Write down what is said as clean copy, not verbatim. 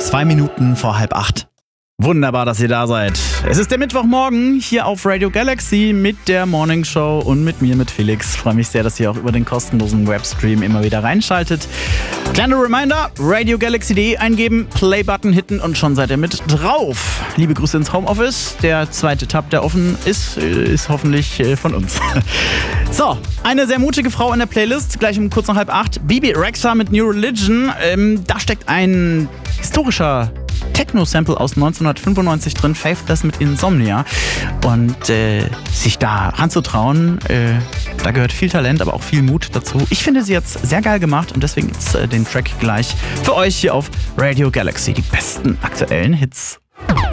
2 Minuten vor 7:30. Wunderbar, dass ihr da seid. Es ist der Mittwochmorgen hier auf Radio Galaxy mit der Morning Show und mit mir, mit Felix. Ich freue mich sehr, dass ihr auch über den kostenlosen Webstream immer wieder reinschaltet. Kleiner Reminder, radiogalaxy.de eingeben, Play-Button hitten und schon seid ihr mit drauf. Liebe Grüße ins Homeoffice. Der zweite Tab, der offen ist hoffentlich von uns. So, eine sehr mutige Frau in der Playlist, gleich um kurz nach 7:30. Bebe Rexha mit New Religion. Da steckt ein historischer Techno-Sample aus 1995 drin, Faithless mit Insomnia. Und sich da ranzutrauen, da gehört viel Talent, aber auch viel Mut dazu. Ich finde sie jetzt sehr geil gemacht und deswegen gibt's den Track gleich für euch hier auf Radio Galaxy. Die besten aktuellen Hits.